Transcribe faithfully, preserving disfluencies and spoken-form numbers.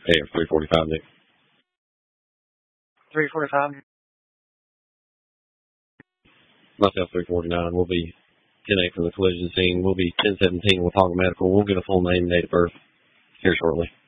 A F three forty-five, Nick. three forty-five. Myself, three forty-nine. We'll be ten eight from the collision scene. We'll be ten seventeen with Hogger Medical. We'll get a full name and date of birth here shortly.